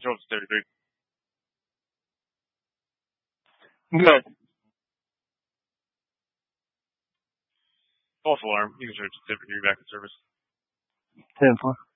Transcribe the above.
control to 33. Good. False alarm. You can search 33 back in service. 10-4.